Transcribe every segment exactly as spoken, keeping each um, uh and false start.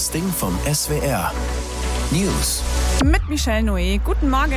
Das Ding vom S W R. News. Mit Michelle Noé. Guten Morgen.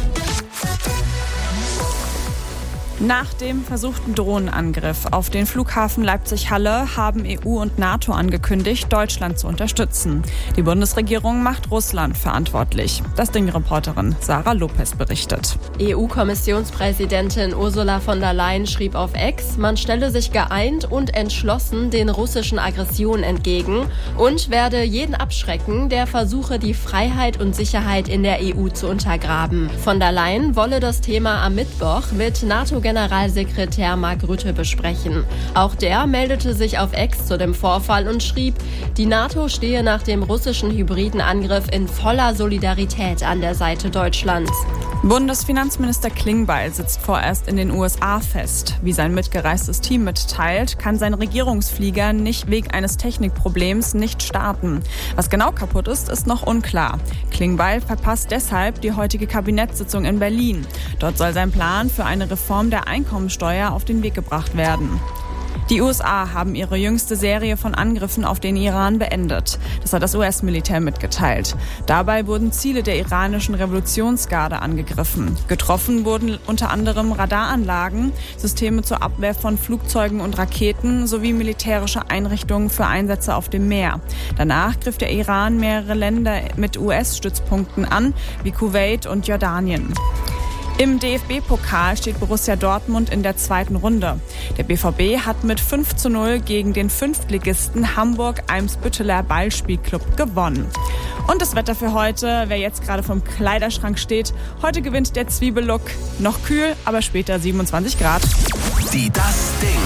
Nach dem versuchten Drohnenangriff auf den Flughafen Leipzig-Halle haben E U und NATO angekündigt, Deutschland zu unterstützen. Die Bundesregierung macht Russland verantwortlich. Das Ding-Reporterin Sarah Lopez berichtet. E U-Kommissionspräsidentin Ursula von der Leyen schrieb auf X, man stelle sich geeint und entschlossen den russischen Aggressionen entgegen und werde jeden abschrecken, der versuche, die Freiheit und Sicherheit in der E U zu untergraben. Von der Leyen wolle das Thema am Mittwoch mit NATO-Generalsekretär Mark Rutte besprechen. Auch der meldete sich auf X zu dem Vorfall und schrieb, die NATO stehe nach dem russischen hybriden Angriff in voller Solidarität an der Seite Deutschlands. Bundesfinanzminister Klingbeil sitzt vorerst in den U S A fest. Wie sein mitgereistes Team mitteilt, kann sein Regierungsflieger nicht wegen eines Technikproblems nicht starten. Was genau kaputt ist, ist noch unklar. Klingbeil verpasst deshalb die heutige Kabinettssitzung in Berlin. Dort soll sein Plan für eine Reform der Einkommensteuer auf den Weg gebracht werden. Die U S A haben ihre jüngste Serie von Angriffen auf den Iran beendet. Das hat das U S-Militär mitgeteilt. Dabei wurden Ziele der iranischen Revolutionsgarde angegriffen. Getroffen wurden unter anderem Radaranlagen, Systeme zur Abwehr von Flugzeugen und Raketen sowie militärische Einrichtungen für Einsätze auf dem Meer. Danach griff der Iran mehrere Länder mit U S-Stützpunkten an, wie Kuwait und Jordanien. Im D F B-Pokal steht Borussia Dortmund in der zweiten Runde. Der B V B hat mit fünf zu null gegen den Fünftligisten Hamburg-Eimsbütteler Ballspielclub gewonnen. Und das Wetter für heute, wer jetzt gerade vom Kleiderschrank steht, heute gewinnt der Zwiebellook. Noch kühl, aber später siebenundzwanzig Grad. Die Das Ding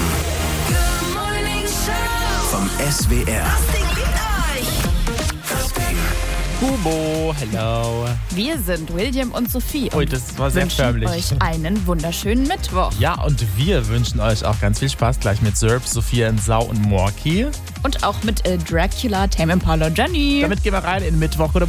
vom S W R. Hubo, hello. Wir sind William und Sophie Ui, und das war sehr wünschen förmlich. euch einen wunderschönen Mittwoch. Ja, und wir wünschen euch auch ganz viel Spaß gleich mit Sörb, Sophia in Sau und Morki. Und auch mit äh, Dracula, Tame Impala, Jenny. Damit gehen wir rein in Mittwoch oder